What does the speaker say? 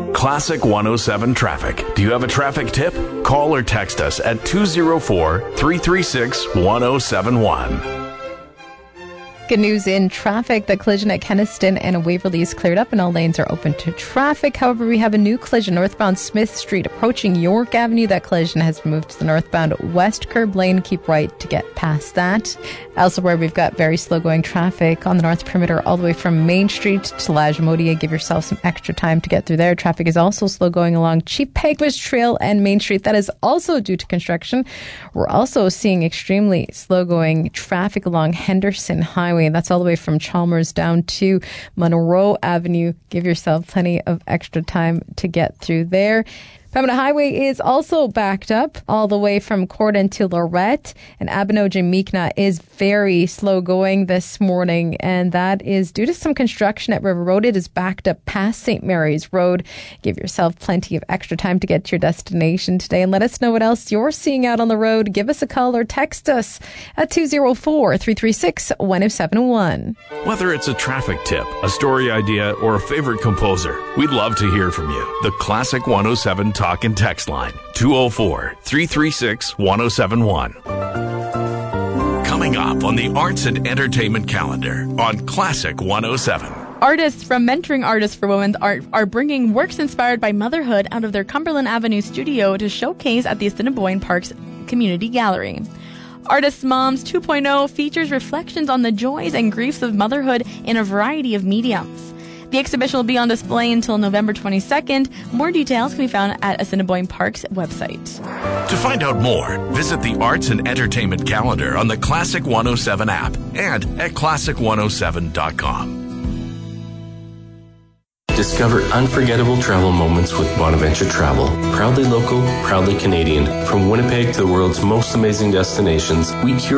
Classic 107 Traffic. Do you have a traffic tip? Call or text us at 204-336-1071. Good news in traffic. The collision at Kenniston and Waverly is cleared up and all lanes are open to traffic. However, we have a new collision northbound Smith Street approaching York Avenue. That collision has been moved to the northbound west curb lane. Keep right to get past that. Elsewhere, we've got very slow going traffic on the north perimeter all the way from Main Street to Lajmodia. Give yourself some extra time to get through there. Traffic is also slow going along Chief Pegwish Trail and Main Street. That is also due to construction. We're also seeing extremely slow going traffic along Henderson Highway. That's all the way from Chalmers down to Monroe Avenue. Give yourself plenty of extra time to get through there. Pembina Highway is also backed up all the way from Corden to Lorette, and Abinoge-Meekna is very slow going this morning, and that is due to some construction at River Road. It is backed up past St. Mary's Road. Give yourself plenty of extra time to get to your destination today, and let us know what else you're seeing out on the road. Give us a call or text us at 204-336-1071. Whether it's a traffic tip, a story idea, or a favorite composer, we'd love to hear from you. The Classic 107 Talk and Text line, 204-336-1071. Coming up on the Arts and Entertainment calendar on Classic 107. Artists from Mentoring Artists for Women's Art are bringing works inspired by motherhood out of their Cumberland Avenue studio to showcase at the Assiniboine Parks Community Gallery. Artist Moms 2.0 features reflections on the joys and griefs of motherhood in a variety of mediums. The exhibition will be on display until November 22nd. More details can be found at Assiniboine Park's website. To find out more, visit the Arts and Entertainment calendar on the Classic 107 app and at classic107.com. Discover unforgettable travel moments with Bonaventure Travel. Proudly local, proudly Canadian. From Winnipeg to the world's most amazing destinations, we curate